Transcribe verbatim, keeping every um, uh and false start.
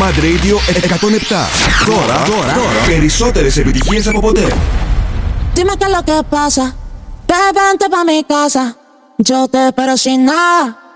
Mad Radio εκατόν επτά. Τώρα, τώρα, τώρα, περισσότερες επιτυχίες από ποτέ. Dime qué es lo que pasa. Ve, vente pa' mi casa. Yo te espero sin nada.